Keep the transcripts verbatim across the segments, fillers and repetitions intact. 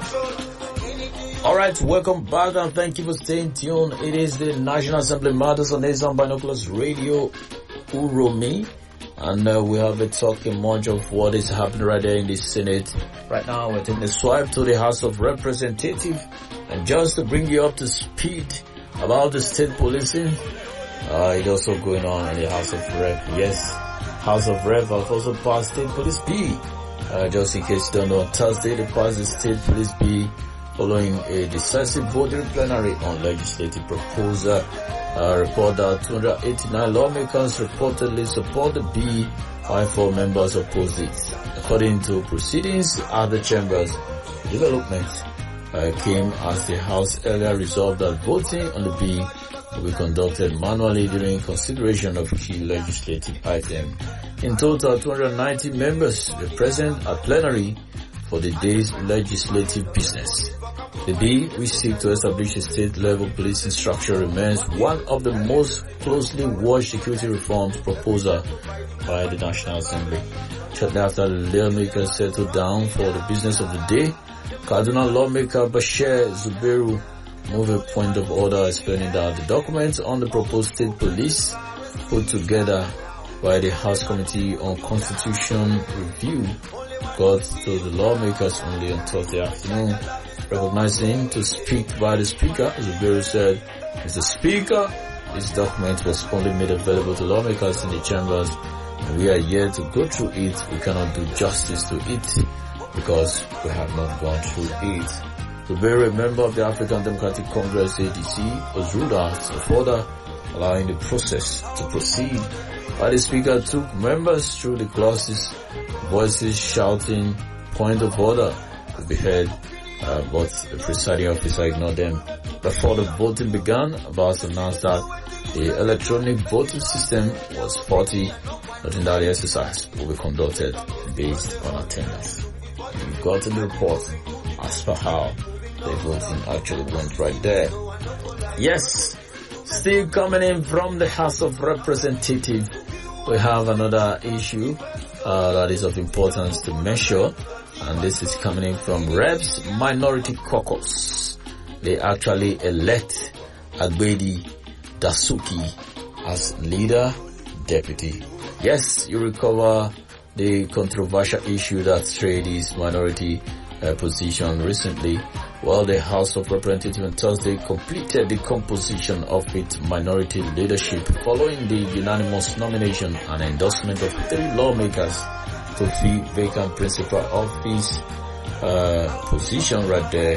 Alright, welcome back and thank you for staying tuned. It is the National Assembly Matters on Asian Binoculars Radio, Uromi. And uh, we have been talking much of what is happening right there in the Senate. Right now we're taking a swipe to the House of Representatives. And just to bring you up to speed about the state policing, uh, it's also going on in the House of Rep. Yes, House of Rep have also passed State Police B. Uh, just in case you don't know, on Thursday they passed the State Police B following a decisive vote during plenary on legislative proposal. Uh, report that two hundred eighty-nine lawmakers reportedly support the bill, while four members opposed it. According to proceedings at the chambers, the development uh, came as the House earlier resolved that voting on the bill will be conducted manually during consideration of key legislative items. In total, two hundred ninety members were present at plenary for the day's legislative business. The bill, which seeks to establish a state-level policing structure, remains one of the most closely watched security reforms proposal by the National Assembly. Shortly after the lawmakers settled down for the business of the day, Kaduna lawmaker Bashir Zubairu moved a point of order explaining that the documents on the proposed state police put together by the House Committee on Constitution Review got to the lawmakers only on Thursday afternoon. Recognizing to speak by the Speaker, Zubairu said, Mister Speaker, this document was only made available to lawmakers in the chambers, and we are here to go through it. We cannot do justice to it because we have not gone through it. Zubairu, a member of the African Democratic Congress A D C, was ruled out of order, allowing the process to proceed. While the Speaker took members through the clauses, voices shouting, point of order could be heard. Uh, but the presiding officer ignored them. Before the voting began, Abbas announced that the electronic voting system was faulty, noting that the exercise will be conducted based on attendance. You got in the report as for how the voting actually went right there. Yes, still coming in from the House of Representatives, we have another issue uh, that is of importance to measure. And this is coming in from Reps Minority Caucus. They actually elect Agbedi Dasuki as leader deputy. Yes, you recover the controversial issue that strayed his minority uh, position recently. Well, the House of Representatives on Thursday completed the composition of its minority leadership following the unanimous nomination and endorsement of three lawmakers to fill vacant principal office uh, position right there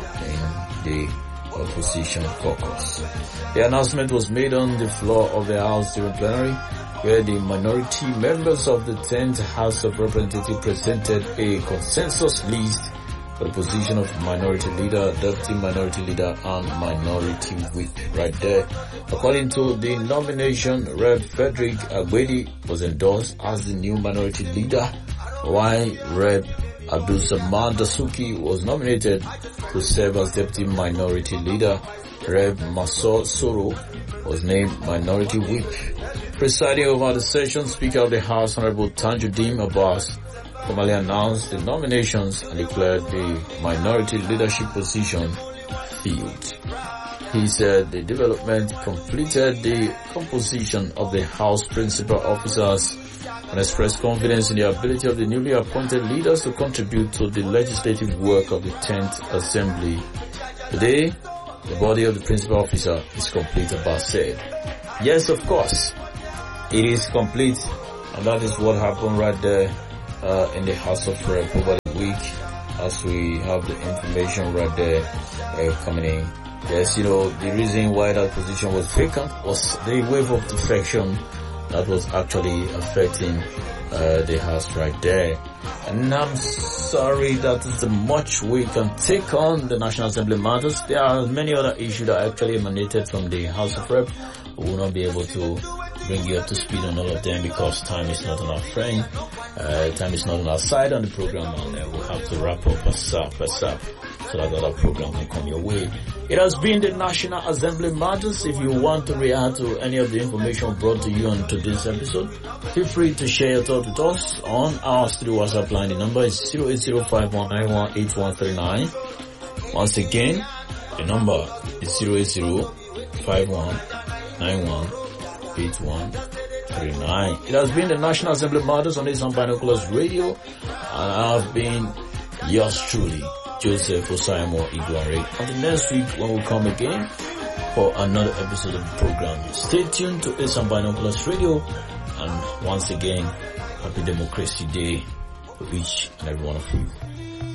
in the opposition caucus. The announcement was made on the floor of the House during plenary, where the minority members of the tenth House of Representatives presented a consensus list for the position of minority leader, deputy minority leader, and minority whip right there. According to the nomination, Rev Frederick Agbedi was endorsed as the new minority leader, while Rev Abdul Samad Dasuki was nominated to serve as deputy minority leader. Rev Maso Soro was named minority whip. Presiding over the session, Speaker of the House, Honorable Tanjuddin Abbas, formally announced the nominations and declared the minority leadership position filled. He said the development completed the composition of the House principal officers and expressed confidence in the ability of the newly appointed leaders to contribute to the legislative work of the tenth Assembly. Today, the body of the principal officer is complete, Abbas said. Yes, of course, it is complete, and that is what happened right there Uh, in the House of Rep over the week, as we have the information right there uh, coming in. Yes, you know, the reason why that position was vacant was the wave of defection that was actually affecting uh, the House right there. And I'm sorry that is the much we can take on the National Assembly matters. There are many other issues that actually emanated from the House of Rep. We will not be able to bring you up to speed on all of them because time is not on our friend. Uh, time is not on our side on the program, and uh, we'll have to wrap up ASAP, ASAP. so that other program can come your way. It has been the National Assembly Matters. If you want to react to any of the information brought to you on today's episode, feel free to share your thoughts with us on our studio WhatsApp line. The number is zero eight zero five one nine one eight one three nine. Once again, the number is zero eight zero five one nine one eight one three nine. It has been the National Assembly Matters on Asian Binoculars Radio, and I have been yours truly, Joseph Osaimo Iguare. Until next week when we come again for another episode of the program. Stay tuned to Asian Binoculars Radio, and once again, happy Democracy Day to each and every one of you.